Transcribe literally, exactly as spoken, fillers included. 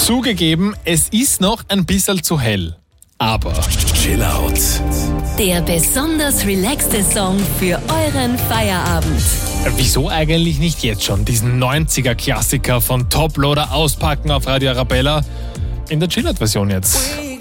Zugegeben, es ist noch ein bisschen zu hell. Aber Chill Out. Der besonders relaxte Song für euren Feierabend. Wieso eigentlich nicht jetzt schon diesen neunziger-Klassiker von Top Loader auspacken auf Radio Arabella? In der Chill Out-Version jetzt.